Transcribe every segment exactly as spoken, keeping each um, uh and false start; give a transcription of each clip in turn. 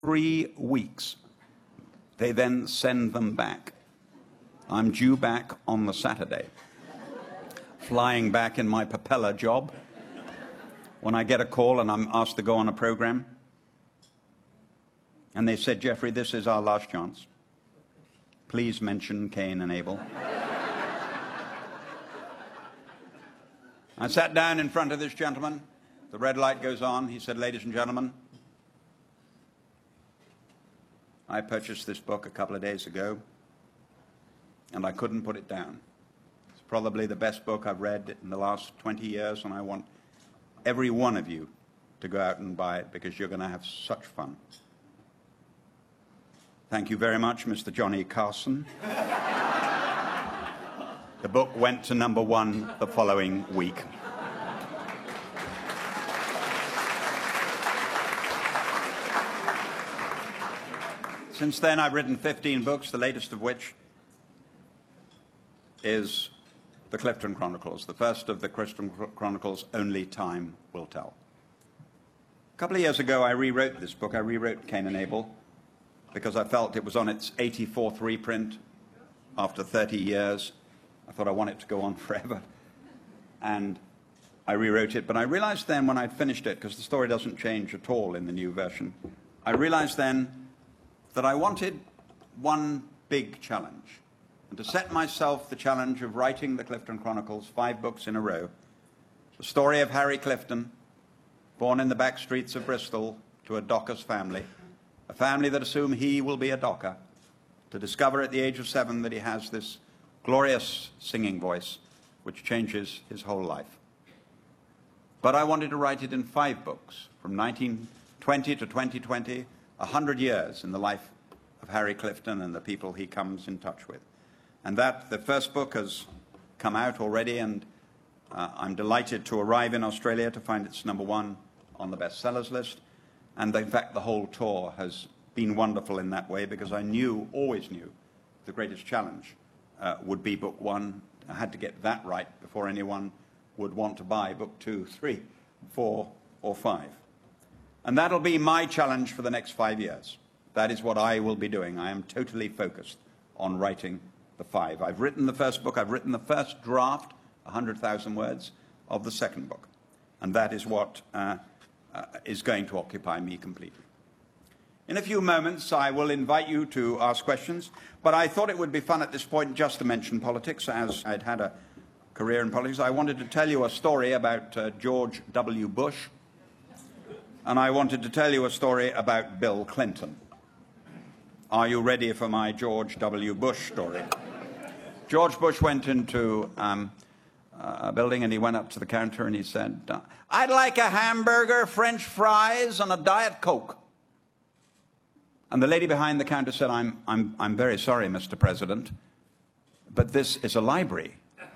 three weeks. They then send them back. I'm due back on the Saturday, flying back in my propeller job. When I get a call and I'm asked to go on a program, and they said, Jeffrey, this is our last chance. Please mention Cain and Abel. I sat down in front of this gentleman. The red light goes on. He said, ladies and gentlemen, I purchased this book a couple of days ago, and I couldn't put it down. It's probably the best book I've read in the last twenty years, and I want every one of you to go out and buy it because you're going to have such fun. Thank you very much, Mister Johnny Carson. The book went to number one the following week. Since then, I've written fifteen books, the latest of which is the Clifton Chronicles, the first of the Clifton Chronicles only time will tell. A couple of years ago, I rewrote this book. I rewrote Cain and Abel because I felt it was on its eighty-fourth reprint after thirty years. I thought I want it to go on forever. And I rewrote it. But I realized then when I'd finished it, because the story doesn't change at all in the new version, I realized then that I wanted one big challenge. And to set myself the challenge of writing the Clifton Chronicles, five books in a row, the story of Harry Clifton, born in the back streets of Bristol to a docker's family, a family that assume he will be a docker, to discover at the age of seven that he has this glorious singing voice which changes his whole life. But I wanted to write it in five books, from nineteen twenty to twenty twenty, a hundred years in the life of Harry Clifton and the people he comes in touch with. And that, the first book has come out already, and uh, I'm delighted to arrive in Australia to find it's number one on the bestsellers list. And in fact, the whole tour has been wonderful in that way, because I knew, always knew, the greatest challenge uh, would be book one. I had to get that right before anyone would want to buy book two, three, four, or five. And that'll be my challenge for the next five years. That is what I will be doing. I am totally focused on writing the five. I've written the first book. I've written the first draft, one hundred thousand words, of the second book. And that is what uh, uh, is going to occupy me completely. In a few moments, I will invite you to ask questions. But I thought it would be fun at this point just to mention politics, as I'd had a career in politics. I wanted to tell you a story about uh, George W. Bush. And I wanted to tell you a story about Bill Clinton. Are you ready for my George W. Bush story? George Bush went into um, a building, and he went up to the counter and he said, I'd like a hamburger, French fries, and a Diet Coke. And the lady behind the counter said, I'm, I'm, I'm very sorry, Mister President, but this is a library.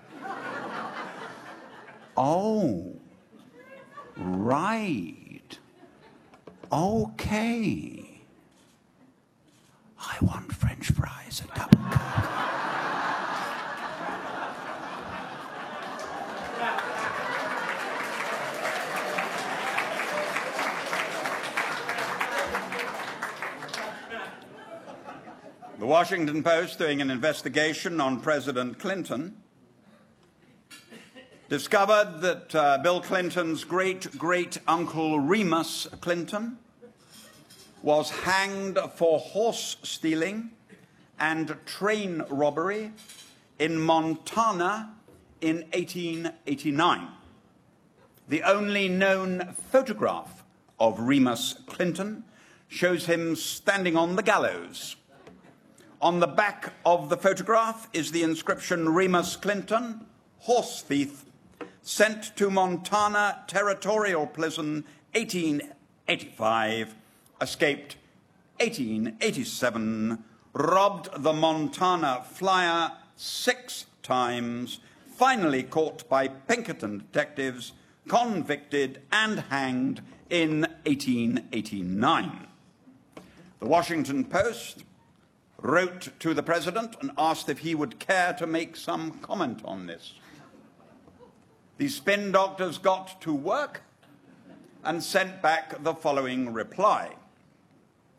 Oh, right. Okay. I want French fries and double Coke. The Washington Post, doing an investigation on President Clinton, discovered that uh, Bill Clinton's great-great-uncle Remus Clinton was hanged for horse stealing and train robbery in Montana in eighteen eighty-nine. The only known photograph of Remus Clinton shows him standing on the gallows. On the back of the photograph is the inscription, Remus Clinton, horse thief, sent to Montana Territorial Prison eighteen eighty-five, escaped eighteen eighty-seven, robbed the Montana Flyer six times, finally caught by Pinkerton detectives, convicted and hanged in eighteen eighty-nine. The Washington Post wrote to the president and asked if he would care to make some comment on this. The spin doctors got to work and sent back the following reply.